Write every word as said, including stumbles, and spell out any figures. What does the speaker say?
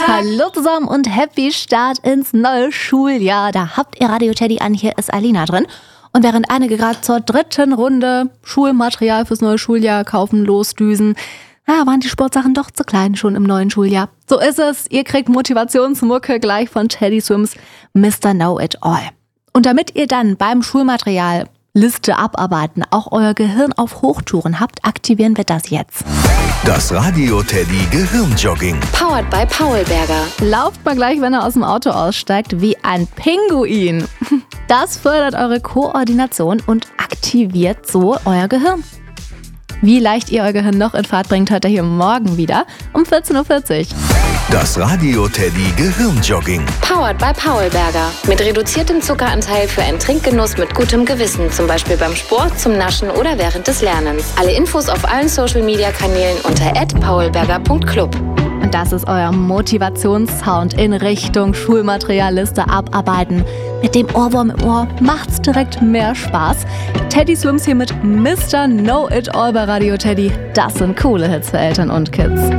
Hallo zusammen und happy Start ins neue Schuljahr. Da habt ihr Radio Teddy an, hier ist Alina drin. Und während einige gerade zur dritten Runde Schulmaterial fürs neue Schuljahr kaufen, losdüsen, na, waren die Sportsachen doch zu klein schon im neuen Schuljahr. So ist es, ihr kriegt Motivationsmucke gleich von Teddy Swims Mister Know-It-All. Und damit ihr dann beim Schulmaterial Liste abarbeiten, auch euer Gehirn auf Hochtouren habt, aktivieren wir das jetzt. Das Radio Teddy Gehirnjogging. Powered by Paulberger. Lauft mal gleich, wenn er aus dem Auto aussteigt, wie ein Pinguin. Das fördert eure Koordination und aktiviert so euer Gehirn. Wie leicht ihr euer Gehirn noch in Fahrt bringt, hört ihr hier morgen wieder um vierzehn Uhr vierzig. Das Radio Teddy Gehirnjogging. Powered by Paulberger. Mit reduziertem Zuckeranteil für einen Trinkgenuss mit gutem Gewissen. Zum Beispiel beim Sport, zum Naschen oder während des Lernens. Alle Infos auf allen Social-Media-Kanälen unter at paulberger punkt club. Und das ist euer Motivationssound in Richtung Schulmaterialliste abarbeiten. Mit dem Ohrwurm im Ohr macht's direkt mehr Spaß. Teddy Swims hier mit Mister Know-It-All bei Radio Teddy. Das sind coole Hits für Eltern und Kids.